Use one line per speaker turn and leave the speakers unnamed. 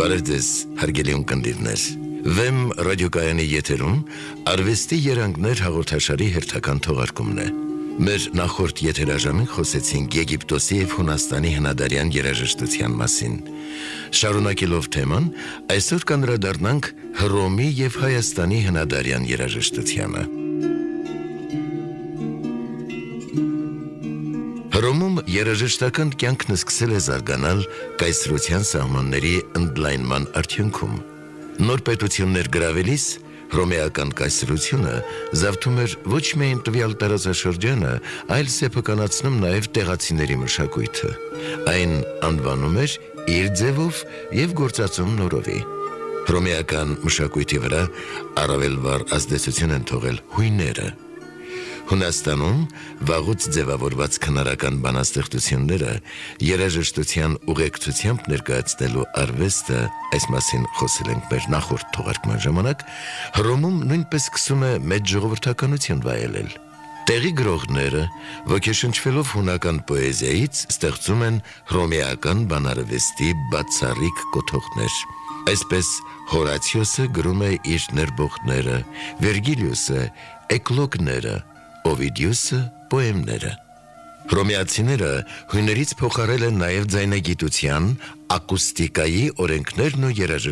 Բարև ձեզ, հարգելի ունկնդիրներ։ Վեմ ռադիոկայանի եթերում արվեստի երանգներ հաղորդաշարի հերթական թողարկումն է։ Մեր նախորդ եթերաժամին խոսեցինք Եգիպտոսի և Հունաստանի հնադարյան երաժշտության մասին։ Շարունակելով թեման, այսօր կանդրադառնանք Հռոմի և Հայաստանի հնադարյան երաժշտությանը։ Հռոմում երաժշտական կյանքն սկսել է զարգանալ կայսրության սահմանների ընդլայնման արդյունքում։ Նոր պետություններ գրավելիս հռոմեական կայսրությունը զավթում էր ոչ միայն տվյալ տարածաշրջանը, այլ սեփականացնում նաև տեղացիների մշակույթը։ Այն անվանում էր իր ձևով և գործածում նորովի։ Հռոմեական մշակույթի վրա առավել վառ ազդեցություն են թողել հույները։ Հունաստանում վաղուց ձևավորված քնարական բանաստեղծությունները երաժշտության ուղեկցությամբ ներկայացնելու արվեստը, այս մասին խոսել ենք մեր նախորդ թողարկման ժամանակ, Հռոմում նույնպես սկսում է մեծ ժողովրդականություն վայելել։ Տեղի գրողները, ոգեշնչվելով հունական պոեզիայից, ստեղծում են հռոմեական բանարվեստի բացառիկ կոթողներ։ Այսպես Հորացիոսը գրում է իր ներբողները, Վերգիլիոսը էկլոգները, Օվիդիուսը պոեմները։ Հռոմեացիները հույներից փոխարել են նաև ձայնագիտության, ակուստիկայի օրենքներն ու